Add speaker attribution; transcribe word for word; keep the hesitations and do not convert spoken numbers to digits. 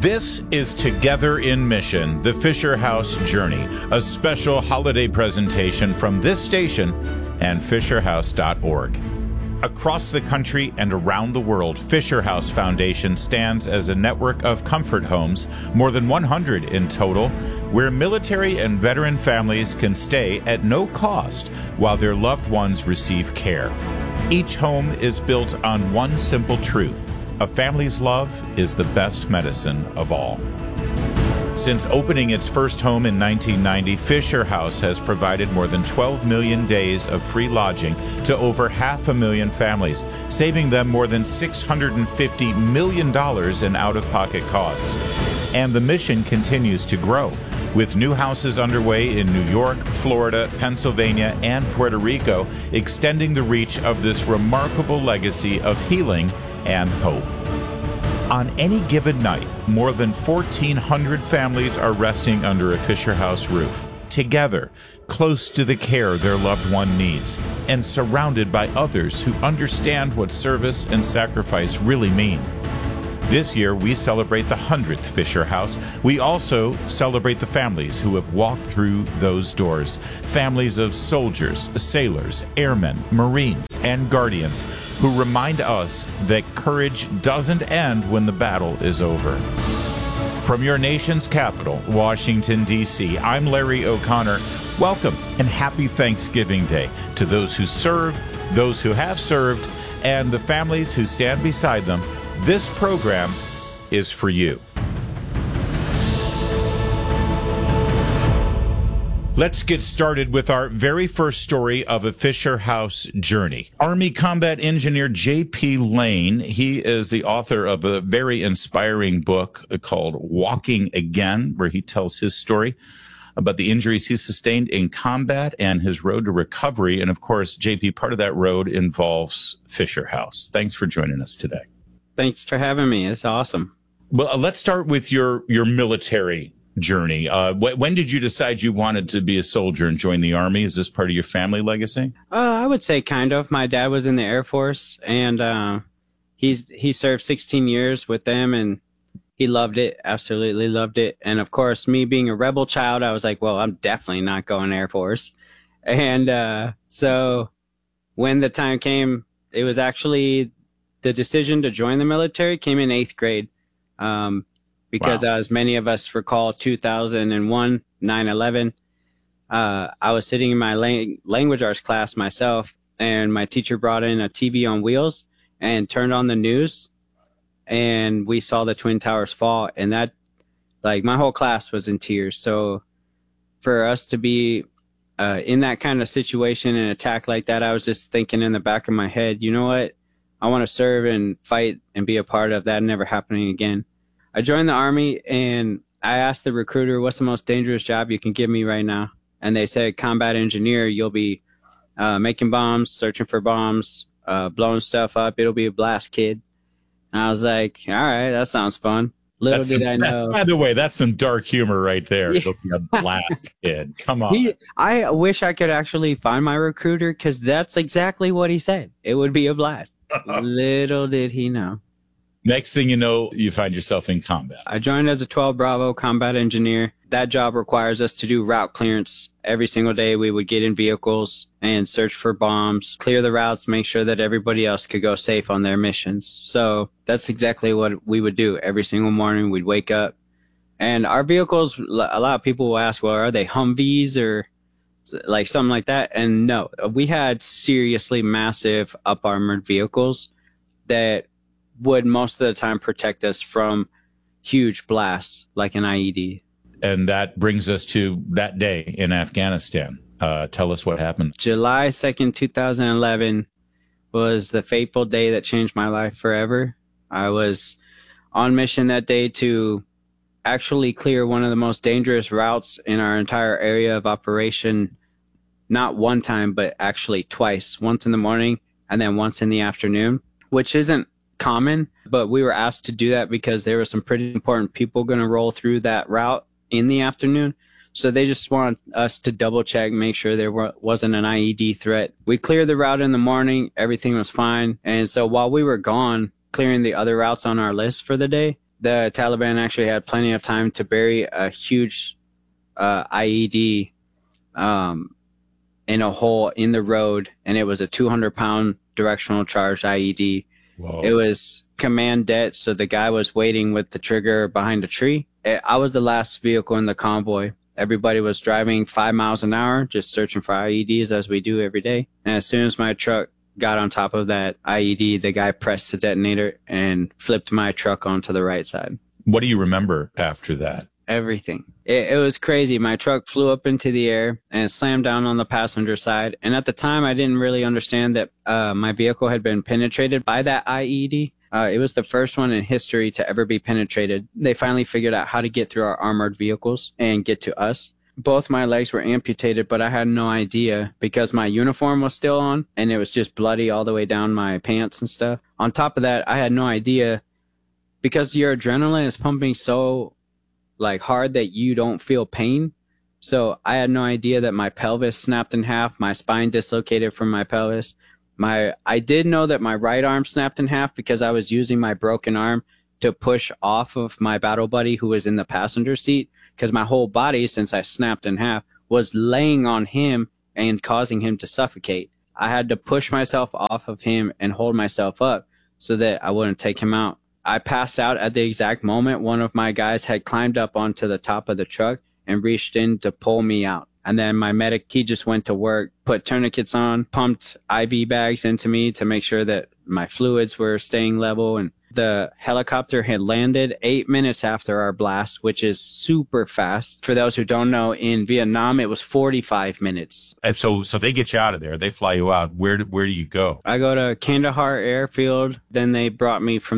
Speaker 1: This is Together in Mission, the Fisher House Journey, a special holiday presentation from this station and fisher house dot org. Across the country and around the world, Fisher House Foundation stands as a network of comfort homes, more than one hundred in total, where military and veteran families can stay at no cost while their loved ones receive care. Each home is built on one simple truth: a family's love is the best medicine of all. Since opening its first home in nineteen ninety, Fisher House has provided more than twelve million days of free lodging to over half a million families, saving them more than six hundred fifty million dollars in out-of-pocket costs. And the mission continues to grow, with new houses underway in New York, Florida, Pennsylvania, and Puerto Rico, extending the reach of this remarkable legacy of healing and hope. On any given night, more than fourteen hundred families are resting under a Fisher House roof, together, close to the care their loved one needs, and surrounded by others who understand what service and sacrifice really mean. This year, we celebrate the hundredth Fisher House. We also celebrate the families who have walked through those doors. Families of soldiers, sailors, airmen, Marines, and Guardians who remind us that courage doesn't end when the battle is over. From your nation's capital, Washington, D C, I'm Larry O'Connor. Welcome and happy Thanksgiving Day to those who serve, those who have served, and the families who stand beside them. This program is for you. Let's get started with our very first story of a Fisher House journey. Army combat engineer J P Lane, he is the author of a very inspiring book called Walking Again, where he tells his story about the injuries he sustained in combat and his road to recovery. And of course, J P, part of that road involves Fisher House. Thanks for joining us today.
Speaker 2: Thanks for having me. It's awesome.
Speaker 1: Well, uh, let's start with your, your military journey. Uh, wh- when did you decide you wanted to be a soldier and join the Army? Is this part of your family legacy?
Speaker 2: Uh, I would say kind of. My dad was in the Air Force, and uh, he's he served sixteen years with them, and he loved it, absolutely loved it. And of course, me being a rebel child, I was like, well, I'm definitely not going Air Force. And uh, so when the time came, it was actually the decision to join the military came in eighth grade, um, because wow. As many of us recall, two thousand one, nine eleven, uh, I was sitting in my lang- language arts class myself, and my teacher brought in a T V on wheels and turned on the news, and we saw the Twin Towers fall, and that, like, my whole class was in tears. So for us to be uh, in that kind of situation and attack like that, I was just thinking in the back of my head, you know what? I want to serve and fight and be a part of that never happening again. I joined the Army, and I asked the recruiter, what's the most dangerous job you can give me right now? And they said, combat engineer. You'll be uh, making bombs, searching for bombs, uh, blowing stuff up. It'll be a blast, kid. And I was like, all right, that sounds fun. Little
Speaker 1: that's
Speaker 2: did
Speaker 1: some,
Speaker 2: I know.
Speaker 1: By the way, that's some dark humor right there. It'll be a blast, kid. Come on.
Speaker 2: He, I wish I could actually find my recruiter, because that's exactly what he said. It would be a blast. Little did he know.
Speaker 1: Next thing you know, you find yourself in combat.
Speaker 2: I joined as a twelve Bravo combat engineer. That job requires us to do route clearance. Every single day we would get in vehicles and search for bombs, clear the routes, make sure that everybody else could go safe on their missions. So that's exactly what we would do. Every single morning we'd wake up, and our vehicles, a lot of people will ask, well, are they Humvees or like something like that? And no, we had seriously massive up-armored vehicles that would most of the time protect us from huge blasts like an I E D.
Speaker 1: And that brings us to that day in Afghanistan. Uh, tell us what happened.
Speaker 2: July second, two thousand eleven was the fateful day that changed my life forever. I was on mission that day to actually clear one of the most dangerous routes in our entire area of operation, not one time, but actually twice, once in the morning and then once in the afternoon, which isn't common, but we were asked to do that because there were some pretty important people going to roll through that route in the afternoon. So they just wanted us to double check, make sure there were, wasn't an I E D threat. We cleared the route in the morning. Everything was fine. And so while we were gone clearing the other routes on our list for the day, the Taliban actually had plenty of time to bury a huge uh, I E D um, in a hole in the road, and it was a two hundred pound directional charged I E D.
Speaker 1: Whoa.
Speaker 2: It was command det, so the guy was waiting with the trigger behind a tree. I was the last vehicle in the convoy. Everybody was driving five miles an hour, just searching for I E Ds as we do every day. And as soon as my truck got on top of that I E D, the guy pressed the detonator and flipped my truck onto the right side.
Speaker 1: What do you remember after that?
Speaker 2: Everything. It, it was crazy. My truck flew up into the air and slammed down on the passenger side. And at the time, I didn't really understand that uh, my vehicle had been penetrated by that I E D. Uh, it was the first one in history to ever be penetrated. They finally figured out how to get through our armored vehicles and get to us. Both my legs were amputated, but I had no idea because my uniform was still on and it was just bloody all the way down my pants and stuff. On top of that, I had no idea because your adrenaline is pumping so like hard that you don't feel pain. So I had no idea that my pelvis snapped in half, my spine dislocated from my pelvis. My, I did know that my right arm snapped in half because I was using my broken arm to push off of my battle buddy who was in the passenger seat, because my whole body, since I snapped in half, was laying on him and causing him to suffocate. I had to push myself off of him and hold myself up so that I wouldn't take him out. I passed out at the exact moment one of my guys had climbed up onto the top of the truck and reached in to pull me out. And then my medic, he just went to work, put tourniquets on, pumped I V bags into me to make sure that my fluids were staying level. And the helicopter had landed eight minutes after our blast, which is super fast. For those who don't know, in Vietnam, it was forty-five minutes.
Speaker 1: And so, so they get you out of there. They fly you out. Where do, where do you go?
Speaker 2: I go to Kandahar Airfield. Then they brought me from